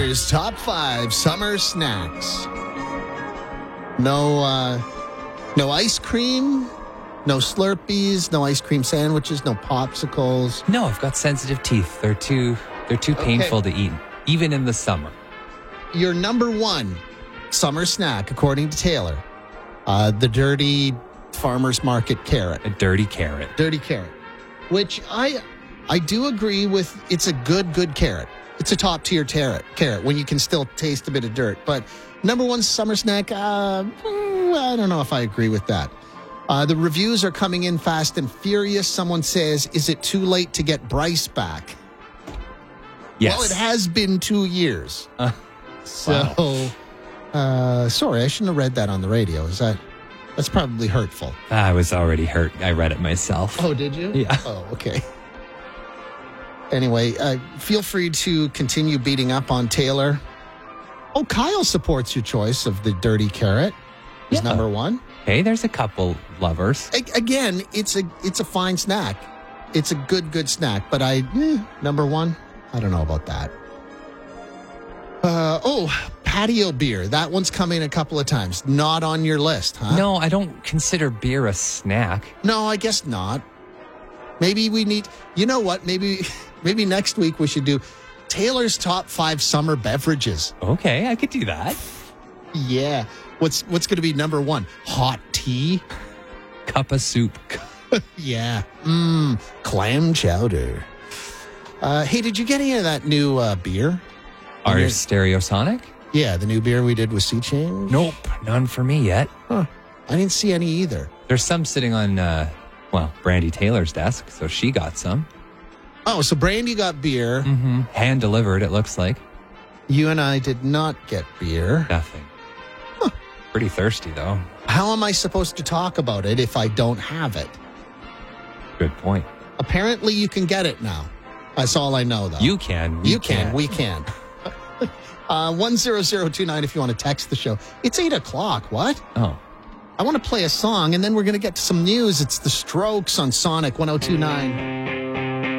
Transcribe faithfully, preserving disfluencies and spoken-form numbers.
Taylor's top five summer snacks. No, uh, no ice cream, no Slurpees, no ice cream sandwiches, no popsicles. No, I've got sensitive teeth. They're too they're too Okay. painful to eat, even in the summer. Your number one summer snack, according to Taylor, uh, the dirty farmer's market carrot. A dirty carrot. Dirty carrot, which I I do agree with. It's a good, good carrot. It's a top tier carrot, carrot when you can still taste a bit of dirt. But number one summer snack, uh, mm, I don't know if I agree with that. Uh, the reviews are coming in fast and furious. Someone says, is it too late to get Bryce back? Yes. Well, it has been two years. Uh, so, uh, sorry, I shouldn't have read that on the radio. Is that, that's probably hurtful. I was already hurt. I read it myself. Oh, did you? Yeah. Oh, okay. Anyway, uh, feel free to continue beating up on Taylor. Oh, Kyle supports your choice of the dirty carrot. Is Yeah. number one. Hey, there's a couple lovers. A- again, it's a it's a fine snack. It's a good good snack. But I eh, number one, I don't know about that. Uh, oh, patio beer. That one's come in a couple of times. Not on your list, huh? No, I don't consider beer a snack. No, I guess not. Maybe we need, you know what? Maybe maybe next week we should do Taylor's top five summer beverages. Okay, I could do that. Yeah. What's what's going to be number one? Hot tea? Cup of soup. Yeah. Mmm. Clam chowder. Uh, hey, did you get any of that new uh, beer? Our Yeah. Stereosonic? Yeah, the new beer we did with Sea Change? Nope, none for me yet. Huh. I didn't see any either. There's some sitting on, uh, well, Brandy Taylor's desk, so she got some. Oh, so Brandy got beer. Mm-hmm. Hand delivered, it looks like. You and I did not get beer. Nothing. Pretty thirsty, though. How am I supposed to talk about it if I don't have it? Good point. Apparently, you can get it now. That's all I know, though. You can. You can. We can. uh, one zero zero two nine if you want to text the show. It's eight o'clock. What? Oh. I want to play a song, and then we're going to get to some news. It's The Strokes on Sonic one oh two nine.